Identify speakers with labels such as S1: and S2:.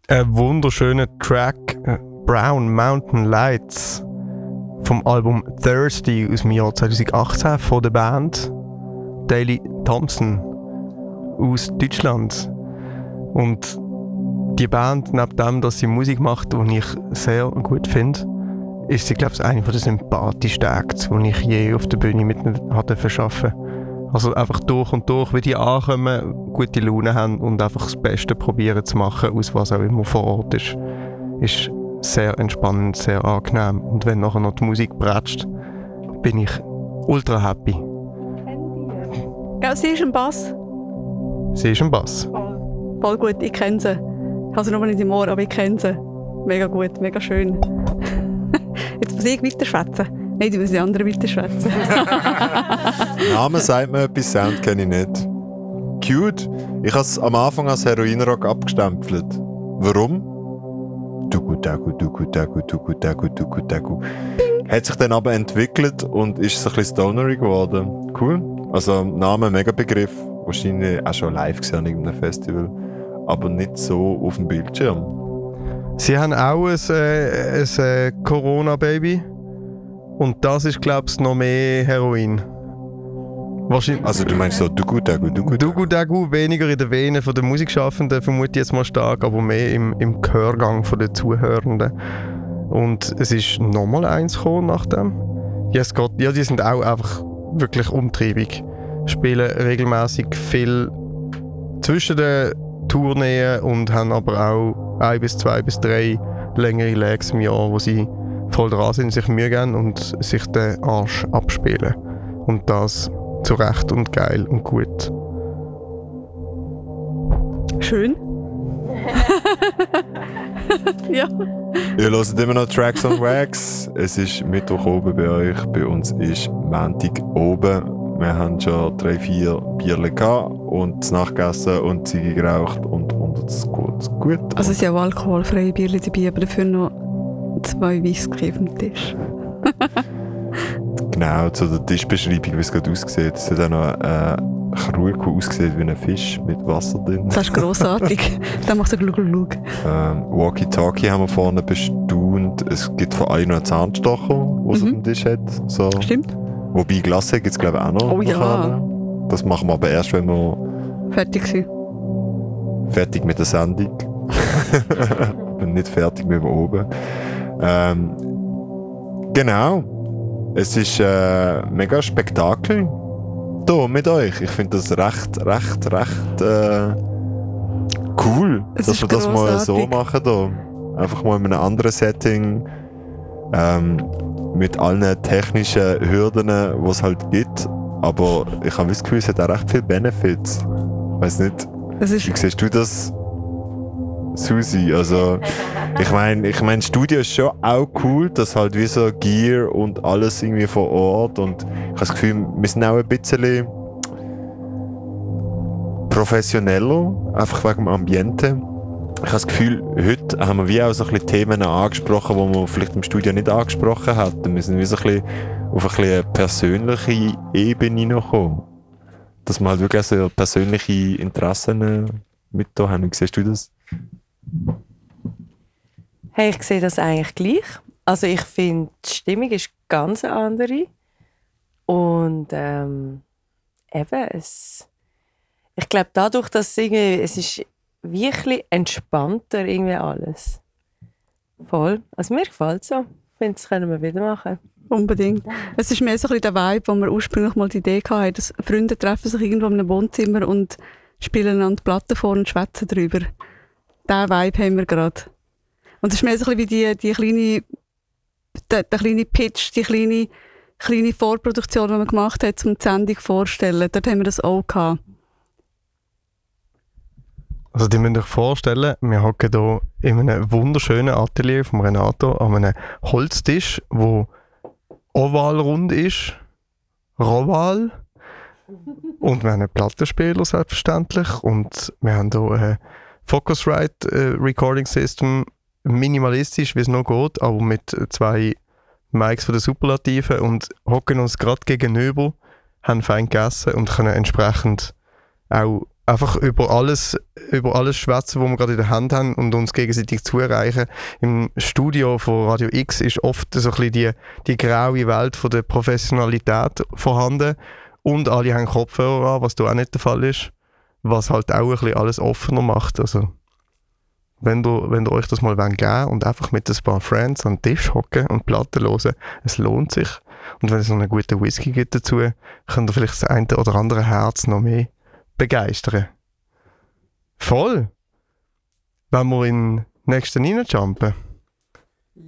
S1: Ein wunderschöner Track, Brown Mountain Lights, vom Album Thirsty aus dem Jahr 2018 von der Band Daley Thompson aus Deutschland. Und die Band, neben dem, dass sie Musik macht, die ich sehr gut finde, ist sie, glaube ich, eine der sympathischsten Acts, die ich je auf der Bühne mit ihnen hatte verschaffen. Also einfach durch und durch, wie die ankommen, gute Laune haben und einfach das Beste probieren zu machen, aus was auch immer vor Ort ist sehr entspannend, sehr angenehm. Und wenn nachher noch die Musik prätscht, bin ich ultra happy.
S2: Ja, sie ist ein Bass.
S1: Sie ist ein Bass.
S2: Voll gut, ich kenne sie. Ich habe sie noch nicht im Ohr, aber ich kenne sie. Mega gut, mega schön. Jetzt muss ich weiterschwätzen. Nein, die müssen die anderen weiterschwätzen.
S3: Name sagt mir etwas, Sound kenne ich nicht. Cute. Ich habe es am Anfang als Heroinrock abgestempelt. Warum? Dugu, dagu, dugu, dagu, dugu, dagu, dugu, dagu. Hat sich dann aber entwickelt und ist so ein bisschen stonery geworden. Cool. Also Name, mega Begriff. Wahrscheinlich auch schon live gesehen an irgendeinem Festival. Aber nicht so auf dem Bildschirm.
S1: Sie haben auch ein Corona-Baby. Und das ist, glaube ich, noch mehr Heroin. Wahrscheinlich.
S3: Also du meinst so Dugu Dagu, Dugu Dagu?
S1: Dugu Dagu weniger in den Venen der Musikschaffenden, vermute ich jetzt mal stark, aber mehr im Gehörgang der Zuhörenden. Und es ist nochmal eins gekommen nach dem. Ja, die sind auch einfach wirklich umtriebig. Spielen regelmäßig viel zwischen den Tourneen und haben aber auch 1 bis 2 bis 3 längere Legs im Jahr, wo sie voll dran sind, sich Mühe geben und sich den Arsch abspielen. Und das zu Recht und geil und gut.
S2: Schön. Ja.
S3: Ihr hört immer noch Tracks on Wax. Es ist Mittwoch oben bei euch. Bei uns ist Montag oben. Wir haben schon 3-4 Bierle gehabt und das nachgegessen und Ziege geraucht und es geht gut.
S2: Also es sind ja alkoholfreie Bierle dabei, aber dafür noch 2 Whisky auf dem Tisch.
S3: Genau, zu der Tischbeschreibung, wie es gerade aussieht. Es hat auch noch Krug, der aussieht wie ein Fisch mit Wasser drin.
S2: Das ist grossartig. Da macht er Glug.
S3: Walkie-Talkie haben wir vorne bestaunt. Es gibt von einem noch einen Zahnstocher, den es auf dem Tisch hat. So.
S2: Stimmt.
S3: Wobei Glasse gibt es, glaube ich, auch noch.
S2: Oh ja.
S3: Das machen wir aber erst, wenn wir
S2: Fertig sind.
S3: fertig mit der Sendung. Und nicht fertig mit oben. Genau. Es ist mega Spektakel hier mit euch. Ich finde das recht cool, dass wir das mal so machen hier. Einfach mal in einem anderen Setting. Mit allen technischen Hürden, die es halt gibt. Aber ich habe das Gefühl, es hat auch recht viele Benefits. Ich weiss nicht, wie siehst du das, Susi? Also, ich meine, Studio ist schon auch cool, dass halt wie so Gear und alles irgendwie vor Ort. Und ich habe das Gefühl, wir sind auch ein bisschen professioneller, einfach wegen dem Ambiente. Ich habe das Gefühl, heute haben wir wie auch so ein bisschen Themen angesprochen, die man vielleicht im Studio nicht angesprochen hat. Wir sind wie so ein bisschen auf eine persönliche Ebene hineingekommen. Dass wir halt wirklich so persönliche Interessen mit da haben. Wie siehst du das?
S4: Hey, ich sehe das eigentlich gleich. Also ich finde, die Stimmung ist ganz eine andere. Und ich glaube dadurch, dass es ist wirklich entspannter irgendwie alles. Voll. Also mir gefällt es so. Ich finde, das können wir wieder machen.
S2: Unbedingt. Es ist mehr so ein bisschen der Vibe, wo wir ursprünglich mal die Idee hatten, dass Freunde treffen sich irgendwo in einem Wohnzimmer und spielen einander Platten vor und schwätzen drüber. Diesen Vibe haben wir gerade. Und es ist mehr so ein bisschen wie der kleine Pitch, die kleine Vorproduktion, die man gemacht hat, um die Sendung vorzustellen. Dort haben wir das auch gehabt.
S1: Also die müsst euch vorstellen, wir hocken hier in einem wunderschönen Atelier von Renato an einem Holztisch, der ovalrund ist, roval. Und wir haben einen Plattenspieler selbstverständlich und wir haben hier ein Focusrite Recording System, minimalistisch wie es noch geht, aber mit 2 Mics von der Superlative und hocken uns gerade gegenüber, haben fein gegessen und können entsprechend auch einfach über alles schwätzen, was wir gerade in der Hand haben und uns gegenseitig zureichen. Im Studio von Radio X ist oft so ein bisschen die graue Welt von der Professionalität vorhanden und alle haben Kopfhörer an, was da auch nicht der Fall ist, was halt auch ein bisschen alles offener macht. Also wenn ihr euch das mal geben wollt und einfach mit ein paar Friends an den Tisch hocken und Platten hören, es lohnt sich. Und wenn es noch einen guten Whisky gibt dazu, könnt ihr vielleicht das eine oder andere Herz noch mehr begeistern. Voll! Wenn wir in den nächsten reinjumpen.